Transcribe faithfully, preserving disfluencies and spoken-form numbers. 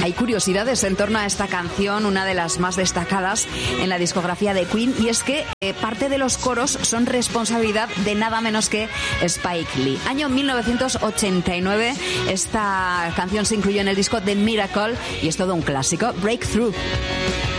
hay curiosidades en torno a esta canción, una de las más destacadas en la discografía de Queen, y es que eh, parte de los coros son responsabilidad de nada menos que Spike Lee. Año mil novecientos ochenta y nueve, esta canción se incluyó en el disco The Miracle y es todo un clásico, Breakthrough.